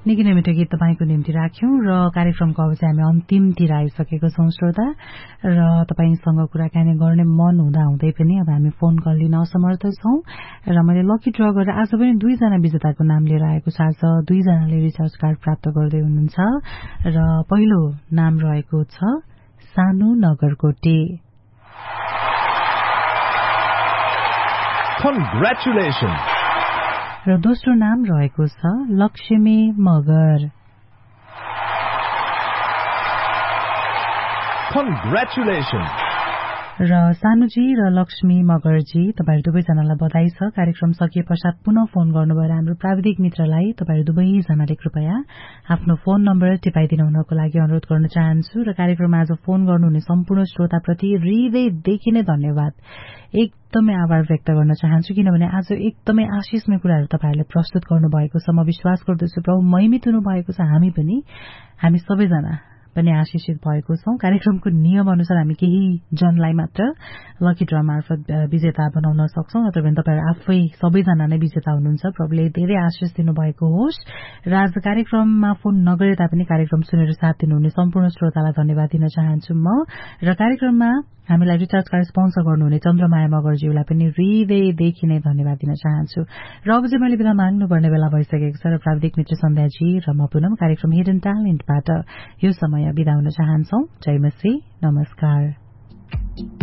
निकै नै मिठो गीत तपाईको निम्ति राख्यौं र कार्यक्रमको अब चाहिँ हामी अन्तिमतिर आइसकेको छौं श्रोता र तपाईसँग कुराकानी गर्ने मन हुँदै पनि अब हामी फोन कल लिन असमर्थ छौं र मैले लकी ड्र गरेर आज पनि 2 जना विजेताको नाम लिएर आएको छ। आज 2 जनाले रिचार्ज कार्ड प्राप्त गर्दै हुनुहुन्छ र पहिलो नाम रहेको छ सानु नगरकोटे। Congratulations! र दोस्रो नाम रहेको छ लक्ष्मी मगर। Congratulations! र सानुजी र लक्ष्मी मगरजी तपाईहरु दुवैजनालाई बधाई छ। कार्यक्रम सकिए पश्चात पुनः फोन गर्नुभएर हाम्रो प्राविधिक मित्रलाई तपाईहरु दुवैजनाले कृपया आफ्नो फोन नम्बर टिपाइदिनु हुनको लागि अनुरोध गर्न चाहन्छु र कार्यक्रममा आज फोन गर्नुहुने सम्पूर्ण श्रोताप्रति हृदयदेखि नै धन्यवाद एकदमै आभार व्यक्त गर्न चाहन्छु किनभने आज एकदमै आशिषमय कुराहरु तपाईहरुले प्रस्तुत गर्नुभएको छ। म विश्वास गर्दछु प्रभु महिमित हुनु भएको छ। हामी सबैजना पनि आशिषित भएको छौं। कार्यक्रमको नियम अनुसार हामी केही जनलाई मात्र लकी ड्र मार्फत विजेता बनाउन सक्छौं, नत्र भने तपाईहरु आफै सबैजना नै विजेता हुनुहुन्छ। प्रभुले धेरै आशिष दिनुभएको होस् र आज कार्यक्रममा फोन नगरे तापनि कार्यक्रम सुनेर साथ दिनुहुने सम्पूर्ण श्रोतालाई धन्यवाद दिन चाहन्छु म र कार्यक्रममा हामीलाई रिचार्ज कार्ड स्पोन्सर गर्नुहुने चन्द्रमाया मगरज्यूलाई पनि हृदयदेखि नै धन्यवाद दिन चाहन्छु र अब चाहिँ मैले बिदा माग्नुपर्ने बेला भइसकेको छ र प्राविधिक मित्र सन्ध्याजी र म पुनः कार्यक्रम हिडन ट्यालेन्टबाट यो समय बिदा हुन चाहन्छौं। जय मसी, नमस्कार।